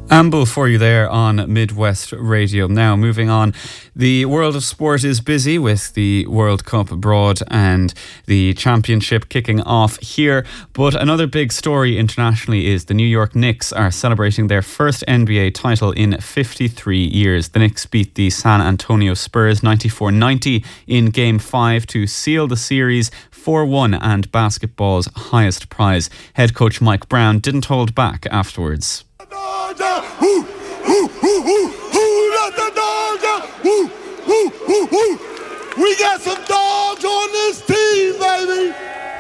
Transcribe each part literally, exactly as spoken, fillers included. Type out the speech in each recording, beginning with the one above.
Amble for you there on Midwest Radio. Now, moving on, the world of sport is busy with the World Cup abroad and the championship kicking off here. But another big story internationally is the New York Knicks are celebrating their first N B A title in fifty-three years. The Knicks beat the San Antonio Spurs ninety-four ninety in Game five to seal the series four one and basketball's highest prize. Head coach Mike Brown didn't hold back afterwards. Who, who, who, who, who let the dogs out? Who, who, who, who? We got some dogs on this team, baby.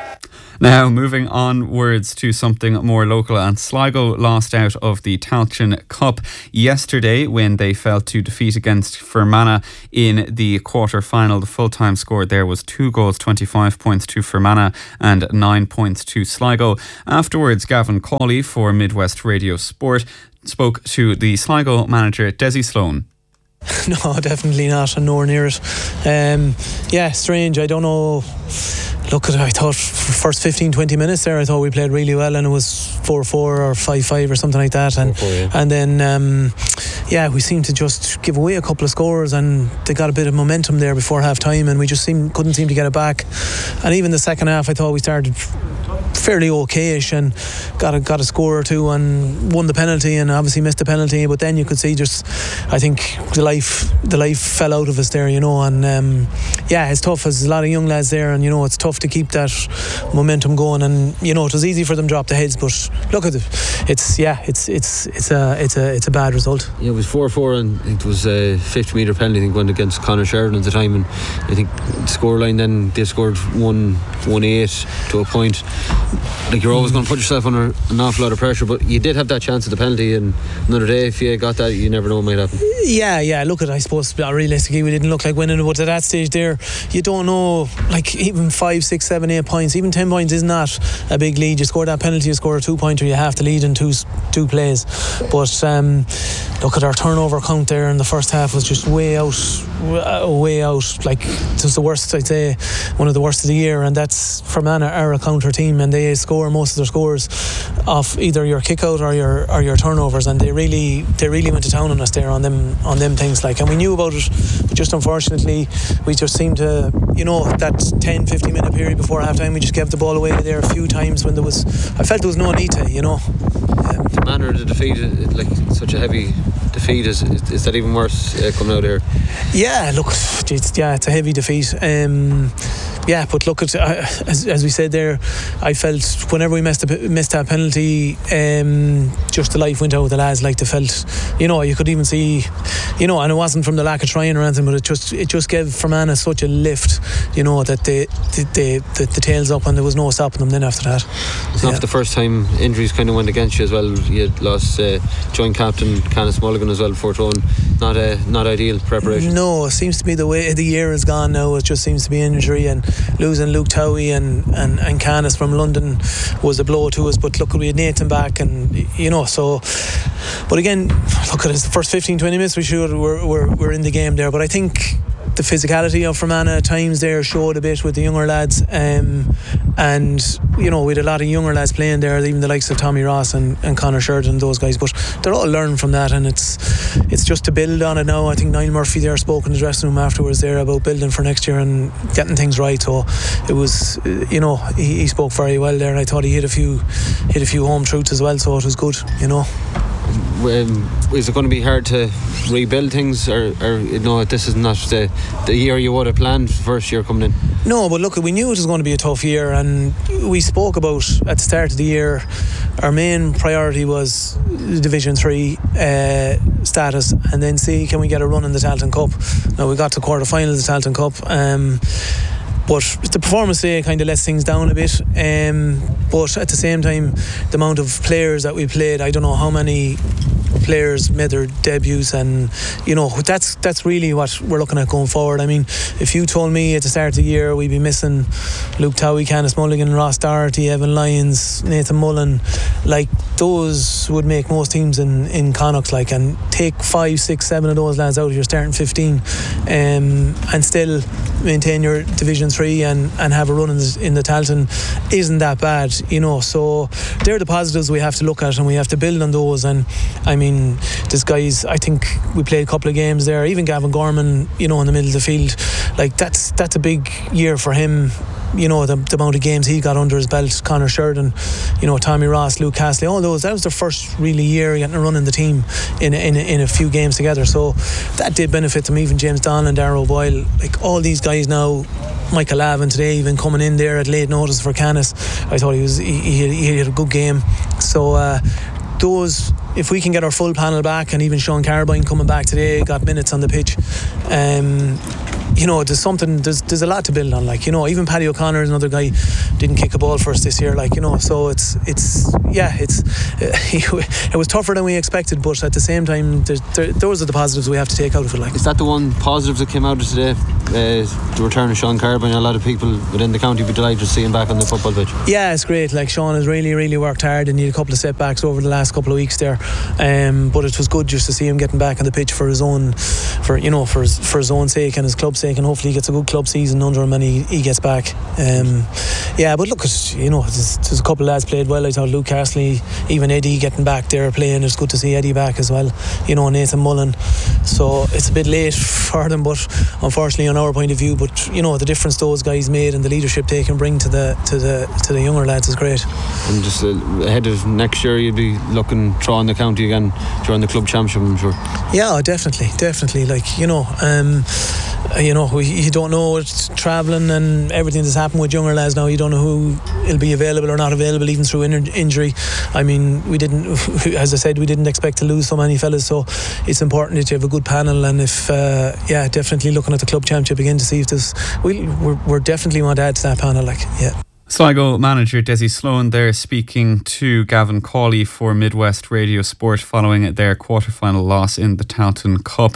Now, moving onwards to something more local, and Sligo lost out of the Tailteann Cup yesterday when they fell to defeat against Fermanagh in the quarter-final. The full-time score there was two goals, twenty-five points to Fermanagh and nine points to Sligo. Afterwards, Gavin Cawley for Midwest Radio Sport spoke to the Sligo manager, Desi Sloan. No, definitely not, and nowhere near it. Um, yeah, strange. I don't know. Look at it, I thought first fifteen, twenty minutes there, I thought we played really well, and it was four four or five five or something like that. And, four four, yeah. and then, um, yeah, we seemed to just give away a couple of scores, and they got a bit of momentum there before half time, and we just seemed, couldn't seem to get it back. And even the second half, I thought we started fairly okayish and got a, got a score or two and won the penalty, and obviously missed the penalty. But then you could see just, I think the life the life fell out of us there, you know. And um, yeah, it's tough. There's a lot of young lads there, and you know, it's tough to keep that momentum going. And you know, it was easy for them to drop the heads, but look at it. It's yeah, it's it's it's a it's a it's a bad result. Yeah, it was four four, and it was a fifty metre penalty, I think, went against Conor Sheridan at the time, and I think the scoreline then they scored one one eight to a point. Like, you're always going to put yourself under an awful lot of pressure, but you did have that chance at the penalty, and another day if you got that, you never know what might happen. Yeah, yeah, look at it, I suppose realistically we didn't look like winning, but at that stage there, you don't know, like even five, six, seven, eight points, even ten points is not a big lead. You score that penalty, you score a two pointer, you have to lead in two two plays. But um, look at our turnover count there in the first half was just way out, way out. Like, it was the worst, I'd say, one of the worst of the year, and that's Fermanagh are a counter team, and they score most of their scores off either your kick out or your or your turnovers, and they really they really went to town on us there on them on them things, like, and we knew about it, but just unfortunately we just seemed to, you know, that ten, fifteen minute period before half time, we just gave the ball away there a few times when there was, I felt there was no need to, you know. Um, the manner of the defeat, like such a heavy defeat, is is, is that even worse uh, coming out here? Yeah, look, it's, yeah, it's a heavy defeat. Um, yeah, but look at uh, as, as we said there, I felt whenever we missed, a, missed that penalty, um, just the life went out of the lads. Like, they felt, you know, you could even see, you know, and it wasn't from the lack of trying or anything, but it just it just gave Fermanagh such a lift, you know, that they they, they the, the tails up, and there was no stopping them then after that. It's yeah. not the first time injuries kind of went against you as well. You had lost uh, joint captain Canis Mulligan as well before throwing. Not a not ideal preparation. No, it seems to be the way the year has gone now. It just seems to be injury, and losing Luke Towie and, and, and Canis from London was a blow to us. But look, we had Nathan back, and you know, so. But again, look at it, the first fifteen, twenty minutes we should we're, we're, we're in the game there. But I think the physicality of Fermanagh at times there showed a bit with the younger lads, um, and you know, we had a lot of younger lads playing there, even the likes of Tommy Ross and, and Conor Sheridan, those guys, but they're all learning from that, and it's it's just to build on it now. I think Niall Murphy there spoke in the dressing room afterwards there about building for next year and getting things right. So it was, you know, he, he spoke very well there, and I thought he hit a few hit a few home truths as well, so it was good, you know. Um, is it going to be hard to rebuild things, or, or you know, this is not the, the year you would have planned first year coming in? No, but look, we knew it was going to be a tough year, and we spoke about at the start of the year our main priority was Division three uh, status, and then see can we get a run in the Tailteann Cup. Now we got to quarter final of the Tailteann Cup, um, but the performance today kind of lets things down a bit, um, but at the same time the amount of players that we played, I don't know how many players made their debuts, and you know, that's that's really what we're looking at going forward. I mean, if you told me at the start of the year we'd be missing Luke Towie, Canis Mulligan, Ross Doherty, Evan Lyons, Nathan Mullen, like, those would make most teams in, in Connacht, like, and take five, six, seven of those lads out of your starting fifteen, um, and still maintain your Division three and, and have a run in the, in the Tailteann isn't that bad, you know. So they're the positives we have to look at, and we have to build on those. And I mean, this guy's, I think we played a couple of games there, even Gavin Gorman, you know, in the middle of the field, like that's that's a big year for him. You know, the, the amount of games he got under his belt, Conor Sheridan, you know, Tommy Ross, Luke Castley, all those, that was their first really year getting a run in the team in, in, in a few games together. So that did benefit them. Even James Donlan and Darragh O'Boyle, like all these guys now, Michael Lavin today even coming in there at late notice for Canis. I thought he was he, he, he had a good game. So uh, those, if we can get our full panel back, and even Sean Carbine coming back today, got minutes on the pitch, um, you know, there's something, there's there's a lot to build on. Like, you know, even Paddy O'Connor is another guy, didn't kick a ball for us this year. Like, you know, so it's it's yeah, it's uh, it was tougher than we expected, but at the same time, there, those are the positives we have to take out of it. Like, is that the one positive that came out of today? Uh, the return of Sean Carbine. A lot of people within the county would be delighted to see him back on the football pitch. Yeah, it's great. Like, Sean has really, really worked hard, and he had a couple of setbacks over the last couple of weeks there. Um, but it was good just to see him getting back on the pitch for his own, for you know, for his, for his own sake and his club's sake, and hopefully he gets a good club season under him and he, he gets back. Um, yeah, but look, you know, there's, there's a couple of lads played well. I thought Luke Castley, even Eddie getting back there playing. It's good to see Eddie back as well. You know, Nathan Mullen. So it's a bit late for them, but unfortunately, on our point of view. But you know, the difference those guys made and the leadership they can bring to the to the to the younger lads is great. And just uh, ahead of next year, you'll be looking throwing the county again during the club championship, I'm sure. Yeah, definitely, definitely. Like, you know, um, you know, we, you don't know, it's travelling and everything that's happened with younger lads now. You don't know who will be available or not available, even through in- injury. I mean, we didn't, as I said, we didn't expect to lose so many fellas. So it's important that you have a good panel. And if, uh, yeah, definitely looking at the club championship again to see if this, we, we're, we're definitely want to add to that panel. Like, yeah. Sligo manager Desi Sloan there speaking to Gavin Cawley for Midwest Radio Sport following their quarter-final loss in the Tailteann Cup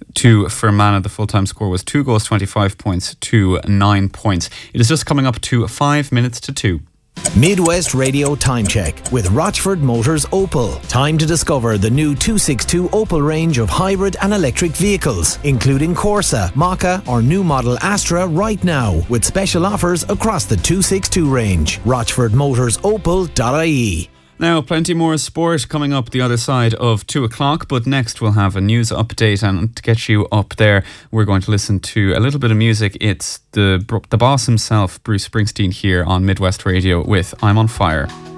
to Fermanagh. The full-time score was two goals, twenty-five points to nine points. It is just coming up to five minutes to two. Midwest Radio Time Check with Rochford Motors Opel. Time to discover the new two sixty-two Opel range of hybrid and electric vehicles, including Corsa, Maka or new model Astra right now, with special offers across the two sixty-two range. rochford motors opel dot I E. Now, plenty more sport coming up the other side of two o'clock, but next we'll have a news update, and to get you up there, we're going to listen to a little bit of music. It's the the boss himself, Bruce Springsteen, here on Midwest Radio with I'm on Fire.